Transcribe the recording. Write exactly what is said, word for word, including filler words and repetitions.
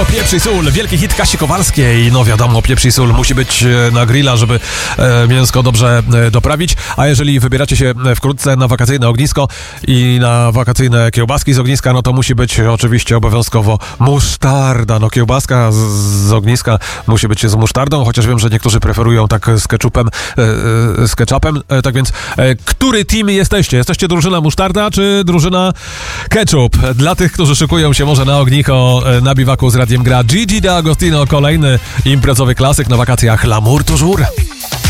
ognisko, pieprz i sól. Wielki hit Kasi Kowalskiej. No wiadomo, pieprz i sól musi być na grilla, żeby e, mięsko dobrze e, doprawić. A jeżeli wybieracie się wkrótce na wakacyjne ognisko i na wakacyjne kiełbaski z ogniska, no to musi być oczywiście obowiązkowo musztarda. No kiełbaska z, z ogniska musi być z musztardą, chociaż wiem, że niektórzy preferują tak z ketchupem, e, e, z ketchupem. E, tak więc, e, który team jesteście? Jesteście drużyna musztarda, czy drużyna ketchup? Dla tych, którzy szykują się może na ognicho, e, na biwaku z Radiem Gra Gigi D'Agostino, kolejny imprezowy klasyk na wakacjach L'amour toujours.